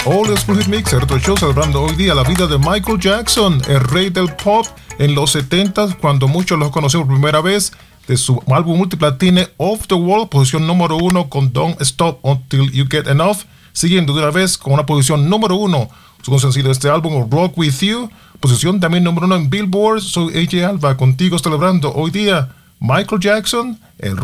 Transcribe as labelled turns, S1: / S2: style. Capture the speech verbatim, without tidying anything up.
S1: All School Hit Mix, el retro show celebrando hoy día la vida de Michael Jackson, el rey del pop en los setentas, cuando muchos los conocieron por primera vez, de su álbum multiplatine Off the Wall, posición número uno con Don't Stop Until You Get Enough, siguiendo de una vez con una posición número uno, su sencillo de este álbum Rock With You, posición también número uno en Billboard. Soy A J Alba, contigo celebrando hoy día Michael Jackson, el